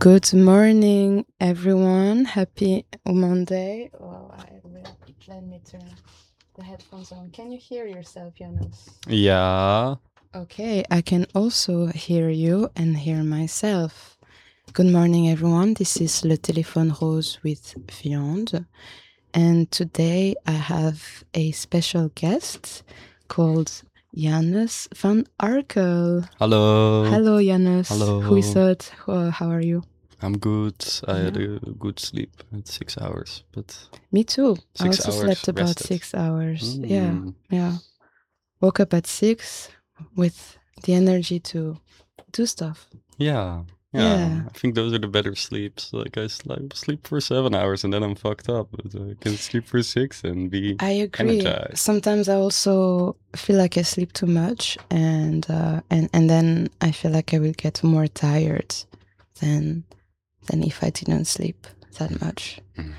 Good morning, everyone. Happy Monday. Let me turn the headphones on. Can you hear yourself, Jonas? Ja. Okay, I can also hear you and hear myself. Good morning, everyone. This is Le Téléphone Rose with Viande. And today I have a special guest called Janus van Arkel. Hallo. Hello, Janus. Hallo. Who is it? How are you? I'm good. I had Yeah. a good sleep at 6 hours, but Me too. I 6 also hours slept about rested. 6 hours. Mm. Yeah. Woke up at 6 with the energy to do stuff. Yeah. I think those are the better sleeps. Like I sleep for 7 hours and then I'm fucked up. But I can sleep for 6 and be I agree. energized. Sometimes I also feel like I sleep too much, and then I feel like I will get more tired than if I didn't sleep that much.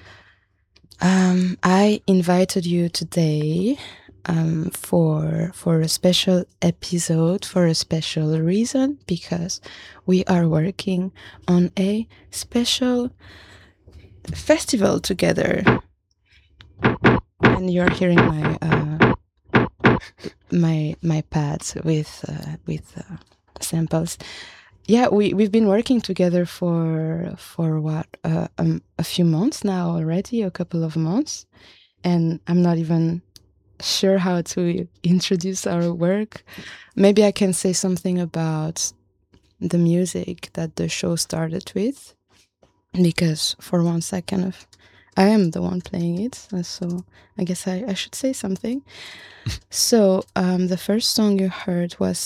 I invited you today for a special episode, for a special reason, because we are working on a special festival together. And you're hearing my pads with samples. Yeah, we've been working together for what a few months now already, a couple of months, and I'm not even sure how to introduce our work. Maybe I can say something about the music that the show started with, because for once I am the one playing it, so I guess I should say something. So the first song you heard was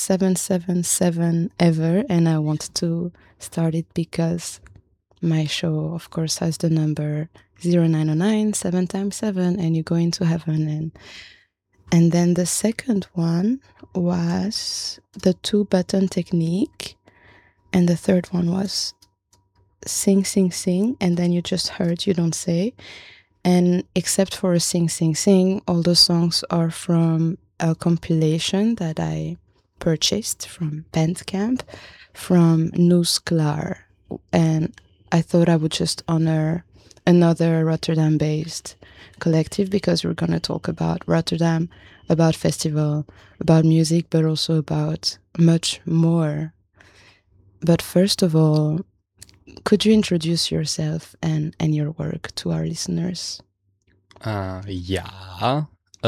777 Ever, and I wanted to start it because my show, of course, has the number 0909, 7 times 7, and you go into heaven. And then the second one was the 2-button technique, and the third one was Sing, Sing, Sing, and then you just heard You Don't Say. And except for Sing, Sing, Sing, all the songs are from a compilation that I purchased from Bandcamp from Nusklar. And I thought I would just honor another Rotterdam-based collective, because we're going to talk about Rotterdam, about festival, about music, but also about much more. But first of all, could you introduce yourself and your work to our listeners? Yeah.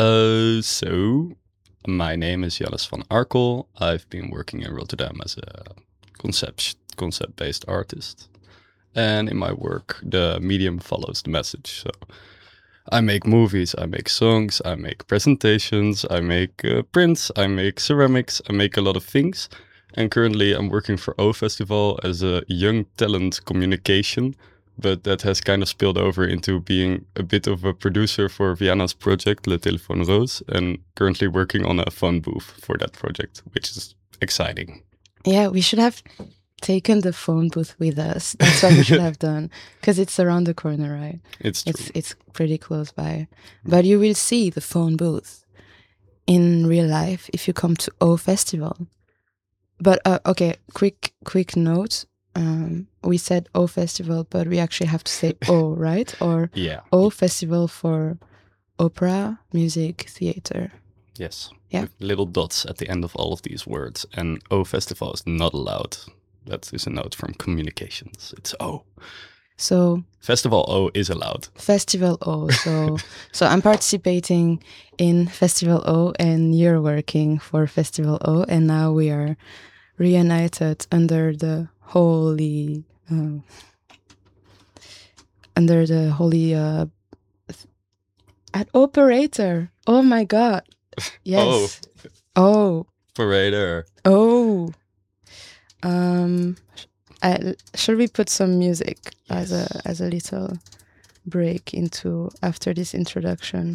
So my name is Janus van Arkel. I've been working in Rotterdam as a concept-based artist. And in my work, the medium follows the message. So I make movies, I make songs, I make presentations, I make prints, I make ceramics, I make a lot of things. And currently I'm working for O Festival as a young talent communication, but that has kind of spilled over into being a bit of a producer for Viana's project, Le Téléphone Rose, and currently working on a phone booth for that project, which is exciting. Yeah, we should have taken the phone booth with us. That's what we should have done, because it's around the corner, right? It's true. It's pretty close by. But you will see the phone booth in real life if you come to O Festival. But okay, quick note. We said O Festival, but we actually have to say O, right? Or Yeah. O Festival for opera, music, theater. Yes. Yeah. With little dots at the end of all of these words. And O Festival is not allowed. That is a note from communications. It's O. So Festival O is allowed. Festival O. So I'm participating in Festival O, and you're working for Festival O, and now we are reunited under the holy at operator. Oh my god. Yes. Oh. Operator. Oh. Should we put some music? Yes. as a little break into after this introduction?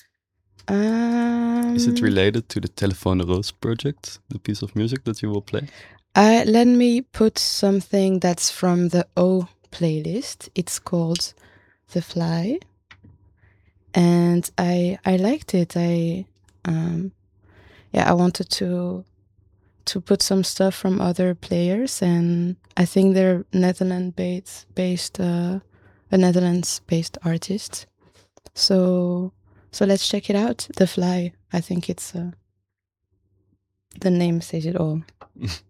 Is it related to the Téléphone Rose project, the piece of music that you will play? Let me put something that's from the O playlist. It's called The Fly, and I liked it. I wanted to to put some stuff from other players, and I think they're a Netherlands-based artist. So let's check it out. The Fly. I think it's the name says it all.